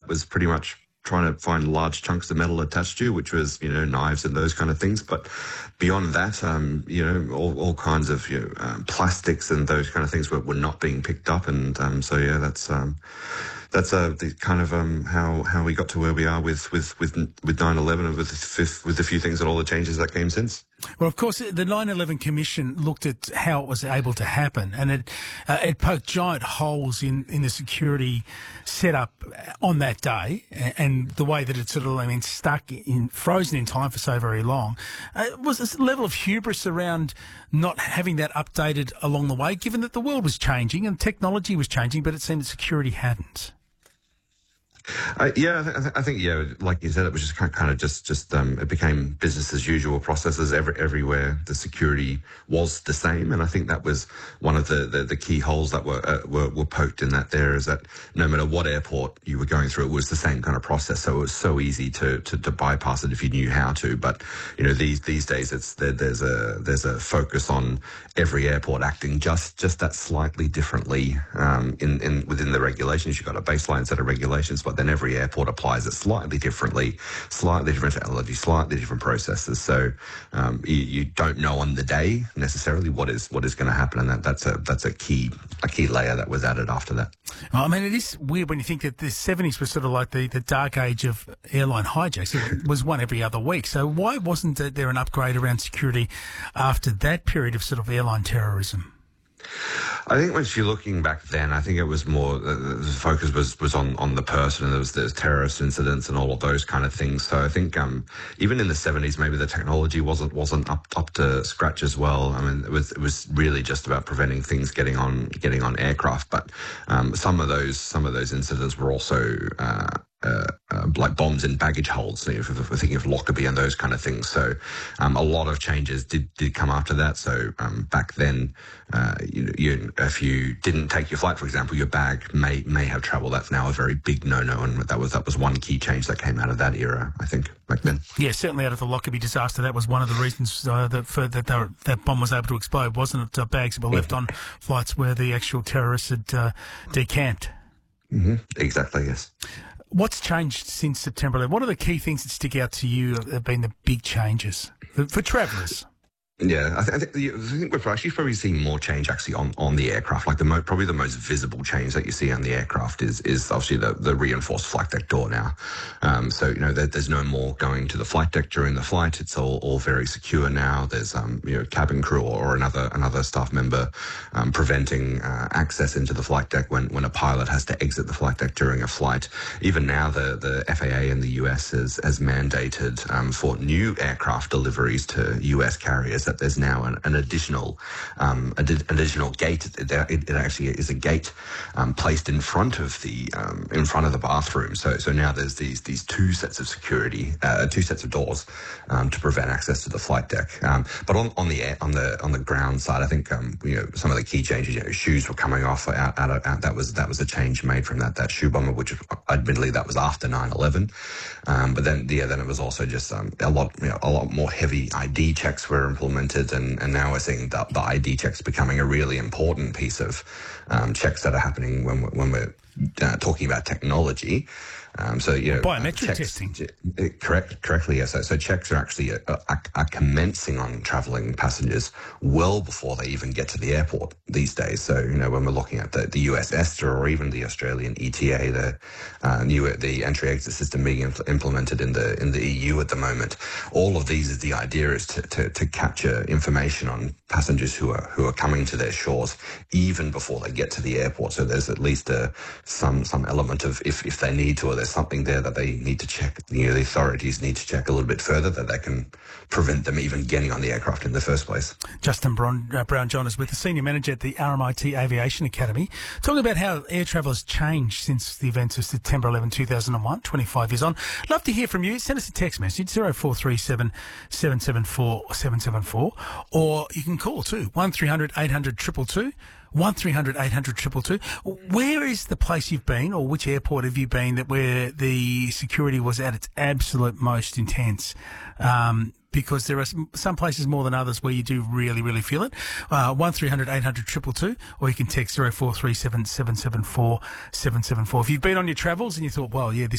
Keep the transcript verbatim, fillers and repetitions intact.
was pretty much trying to find large chunks of metal attached to, which was, you know, knives and those kind of things. But beyond that, um, you know, all, all kinds of, you know, um, plastics and those kind of things were, were not being picked up. And um, so, yeah, that's um, that's uh, the kind of um, how how we got to where we are with with with with nine eleven and with the, with a few things and all the changes that came since. Well, of course, the nine eleven Commission looked at how it was able to happen, and it uh, it poked giant holes in, in the security setup on that day, and the way that it sort of, I mean, stuck in, frozen in time for so very long. Uh, was this level of hubris around not having that updated along the way, given that the world was changing and technology was changing, but it seemed that security hadn't? Uh, yeah, I, th- I think, yeah, like you said, it was just kind of, kind of just, just um, it became business as usual processes every, everywhere. The security was the same, and I think that was one of the, the, the key holes that were, uh, were were poked in that there, is that no matter what airport you were going through, it was the same kind of process. So it was so easy to to, to bypass it if you knew how to. But you know, these these days, it's there, there's a there's a focus on every airport acting just just that slightly differently um, in in within the regulations. You've got a baseline set of regulations, but then every airport applies it slightly differently, slightly different technology, slightly different processes. So um, you, you don't know on the day necessarily what is what is going to happen, and that, that's a that's a key a key layer that was added after that. Well, I mean, it is weird when you think that the seventies was sort of like the, the dark age of airline hijacks. It was one every other week. So why wasn't there an upgrade around security after that period of sort of airline terrorism? I think once you're looking back then, I think it was more, uh, the focus was, was on, on the person, and there was there's terrorist incidents and all of those kind of things. So I think um, even in the seventies, maybe the technology wasn't wasn't up up to scratch as well. I mean, it was it was really just about preventing things getting on getting on aircraft. But um, some of those some of those incidents were also uh, Uh, uh, like bombs in baggage holds, you know, if we're thinking of Lockerbie and those kind of things. So um, a lot of changes did did come after that. So um, back then, uh, you, you, if you didn't take your flight, for example, your bag may may have trouble. That's now a very big no-no, and that was that was one key change that came out of that era, I think, back then. Yeah, certainly out of the Lockerbie disaster, that was one of the reasons uh, that for, that, were, that bomb was able to explode, wasn't it? Uh, bags that were left on flights where the actual terrorists had uh, decamped. Mm-hmm. Exactly, yes. What's changed since September eleventh? What are the key things that stick out to you that have been the big changes for, for travellers? Yeah, I, th- I, think the, I think we're actually probably seeing more change actually on, on the aircraft. Like the mo- probably the most visible change that you see on the aircraft is is obviously the, the reinforced flight deck door now. Um, so you know there, there's no more going to the flight deck during the flight. It's all, all very secure now. There's um you know cabin crew or, or another another staff member um, preventing uh, access into the flight deck when, when a pilot has to exit the flight deck during a flight. Even now the, the F A A in the U S has has mandated um, for new aircraft deliveries to U S carriers that there's now an, an additional um, ad- additional gate. It, it actually is a gate um, placed in front of the um, in front of the bathroom. So so now there's these these two sets of security, uh, two sets of doors um, to prevent access to the flight deck. Um, but on, on the air, on the on the ground side, I think um, you know some of the key changes. You know, shoes were coming off out, out, out. That was that was a change made from that that shoe bomber, which admittedly that was after nine eleven. Um, but then yeah, then it was also just um, a lot you know, a lot more heavy I D checks were implemented. And, and now we're seeing the, the I D checks becoming a really important piece of um, checks that are happening when we're, when we're uh, talking about technology. Um, so you know, biometric uh, checks, testing. Uh, correct, correctly, yes. So, so checks are actually uh, are, are commencing on travelling passengers well before they even get to the airport these days. So you know, when we're looking at the, the U S ESTA or even the Australian E T A, the uh, new the entry-exit system being impl- implemented in the in the E U at the moment, all of these is the idea is to, to, to capture information on passengers who are who are coming to their shores even before they get to the airport. So there's at least a, some some element of if, if they need to, or there's something there that they need to check, you know, the authorities need to check a little bit further, that they can prevent them even getting on the aircraft in the first place. Justin Brown, uh, Brown-John is with the Senior Manager at the R M I T Aviation Academy, talking about how air travel has changed since the events of September eleventh, two thousand one, twenty-five years on. Love to hear from you. Send us a text message, zero four three seven, seven seven four, seven seven four, or you can call too, one three hundred, eight hundred, two two two. one three hundred, eight hundred, two two two. Where is the place you've been, or which airport have you been that where the security was at its absolute most intense? Um, because there are some places more than others where you do really, really feel it. Uh, one three hundred, eight hundred, two two two, or you can text zero four three seven, seven seven four, seven seven four. If you've been on your travels and you thought, well, yeah, this